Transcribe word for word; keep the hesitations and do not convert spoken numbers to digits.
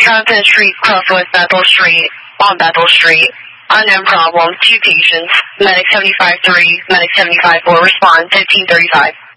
Content Street, Crosswest Bethel Street, on Bethel Street. Unknown problem, two patients. Medic seventy-five three, Medic seventy-five four, respond fifteen thirty-five.